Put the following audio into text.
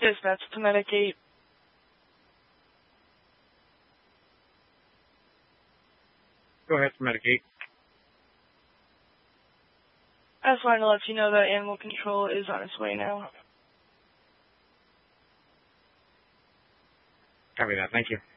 Dispatch to Medic 8. Go ahead for Medic 8. I just wanted to let you know that animal control is on its way now. Copy that. Thank you.